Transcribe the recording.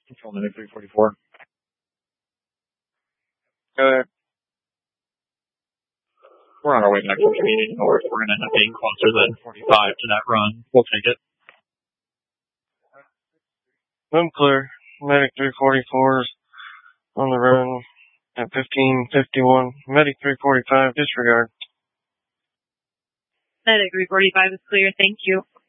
Control Medic 344. Go ahead. We're on our way back to Community North. We're going to end up being closer than 45 to that run. We'll take it. I'm clear. Medic 344 is on the run at 1551. Medic 345, disregard. Medic 345 is clear. Thank you.